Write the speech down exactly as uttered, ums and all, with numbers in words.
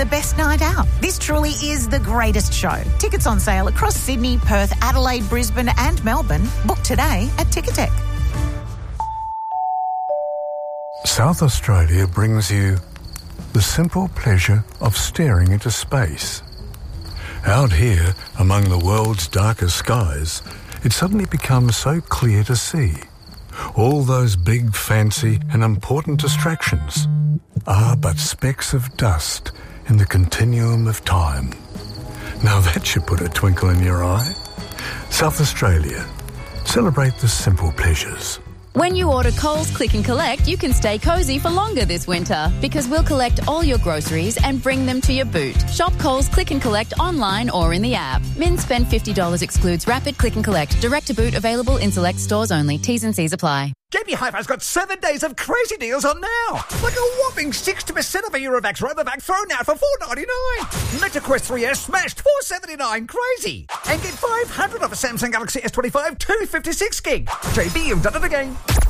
the best night out. This truly is the greatest show. Tickets on sale across Sydney, Perth, Adelaide, Brisbane and Melbourne. Book today at Ticketek. South Australia brings you the simple pleasure of staring into space. Out here, among the world's darkest skies, it suddenly becomes so clear to see. All those big, fancy and important distractions are but specks of dust in the continuum of time. Now that should put a twinkle in your eye. South Australia. Celebrate the simple pleasures. When you order Coles Click and Collect, you can stay cosy for longer this winter because we'll collect all your groceries and bring them to your boot. Shop Coles Click and Collect online or in the app. Min spend fifty dollars excludes rapid click and collect. Direct to boot available in select stores only. T's and C's apply. J B Hi-Fi's got seven days of crazy deals on now. Like a whopping sixty percent of a Eurovax Robovac thrown out for four ninety-nine. MetaQuest three S smashed four seventy-nine. Crazy. And get five hundred off a Samsung Galaxy S twenty-five two fifty-six gig. J B, you've done it again.